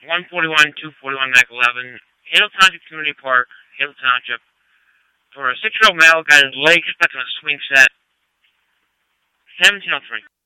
141, 241, Mac 11, Hale Township Community Park, Hale Township. For a 6-year-old male, got his leg stuck in a swing set. 1703.